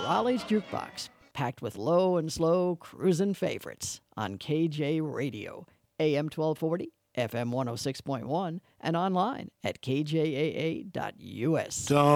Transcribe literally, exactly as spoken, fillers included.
Raleigh's Jukebox, packed with low and slow cruisin' favorites on K J Radio, A M twelve forty, F M one oh six point one, and online at K J A A dot U S.